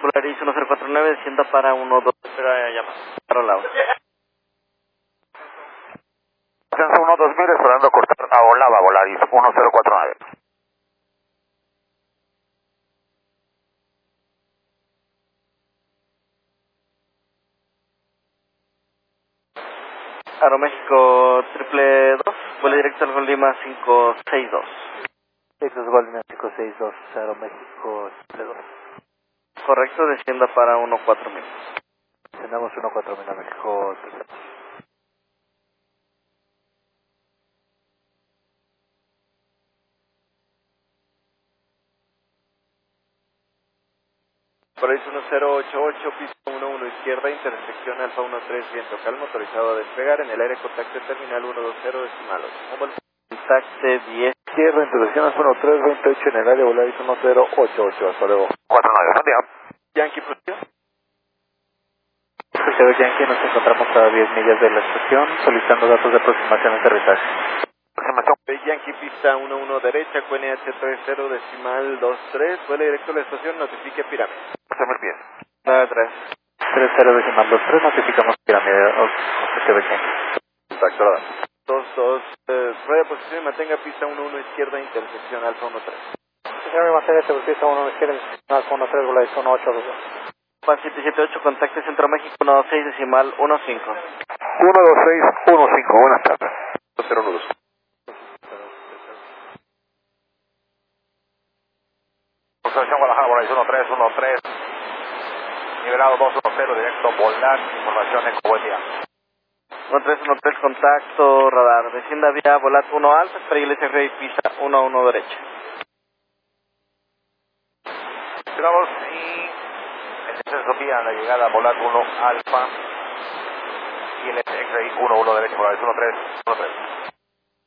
Polaris 1049, descienda para 12, espera llamada. Para la 1. Ascenso 12000, esperando cortar a Olava, Volaris 1049. Aeroméxico 222, vuelo directo al Lima 562. Texas Golden 562, Aeroméxico 2. Correcto, descienda para 14000. Tenemos 14000 a México 3. Polaris 1088, pista 11 izquierda, intersección Alfa 13, viento calmo, autorizado a despegar, en el aire contacto terminal 120 decimal 8. Contacte 10. Izquierda, intersección 1328 en el área Volaris 1088, hasta luego. 49, buen día. Yankee, posición. Crucero Yankee, nos encontramos a 10 millas de la estación, solicitando datos de aproximación de aterrizaje. Aproximación. Yankee, pista 11 derecha, QNH 30 decimal 23, vuelo directo a la estación, notifique pirámide. 12.000 pies. 93. 30 decimal 23, notificamos pirámide, objetivo Yankee. Contacto, 22, rueda posición y mantenga pista 11 izquierda, intersección Alfa 13. Señor, me mantenga pista 1 izquierda, Alfa 13, Volaris 182. PAN 778, contacte Centro México 126 decimal 15. 12615, buenas tardes. 012. Observación Guadalajara, Volaris 1313. Nivelado 210, directo, volar, información en buen día. 1313, contacto, radar. Descienda vía Volat 1 alfa, para Iglesia Rey, pista 11 derecha. Esperamos y el descenso vía la llegada a Volat 1 alfa y el X-Ray 11 derecho, Volaris 1313.